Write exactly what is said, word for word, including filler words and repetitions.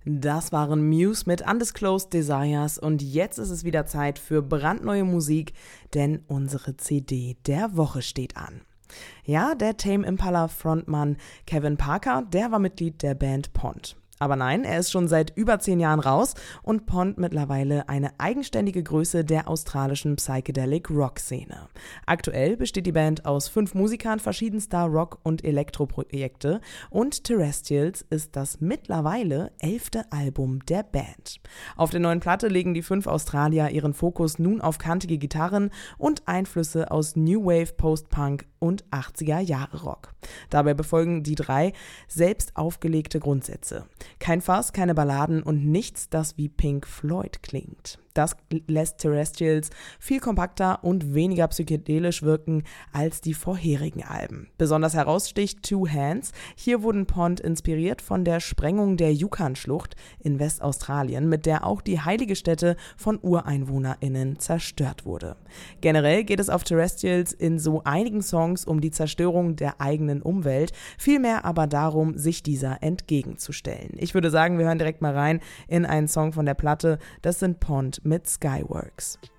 Das waren Muse mit Undisclosed Desires und jetzt ist es wieder Zeit für brandneue Musik, denn unsere C D der Woche steht an. Ja, der Tame Impala Frontmann Kevin Parker, der war Mitglied der Band Pond. Aber nein, er ist schon seit über zehn Jahren raus und Pond mittlerweile eine eigenständige Größe der australischen Psychedelic-Rock-Szene. Aktuell besteht die Band aus fünf Musikern verschiedenster Rock- und Elektro-Projekte und Terrestrials ist das mittlerweile elfte Album der Band. Auf der neuen Platte legen die fünf Australier ihren Fokus nun auf kantige Gitarren und Einflüsse aus New Wave, Post-Punk und achtziger-Jahre-Rock. Dabei befolgen die drei selbst aufgelegte Grundsätze. Kein Fass, keine Balladen und nichts, das wie Pink Floyd klingt. Das lässt Terrestrials viel kompakter und weniger psychedelisch wirken als die vorherigen Alben. Besonders heraussticht Two Hands. Hier wurden Pond inspiriert von der Sprengung der Yukon-Schlucht in Westaustralien, mit der auch die heilige Stätte von UreinwohnerInnen zerstört wurde. Generell geht es auf Terrestrials in so einigen Songs um die Zerstörung der eigenen Umwelt, vielmehr aber darum, sich dieser entgegenzustellen. Ich würde sagen, wir hören direkt mal rein in einen Song von der Platte. Das sind Pond mit Skyworks.